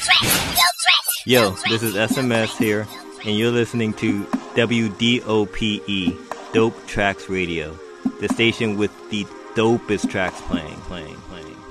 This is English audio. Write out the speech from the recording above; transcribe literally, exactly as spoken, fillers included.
Yo, this is S M S here, and you're listening to W D O P E, Dope Tracks Radio, the station with the dopest tracks playing, playing, playing, playing.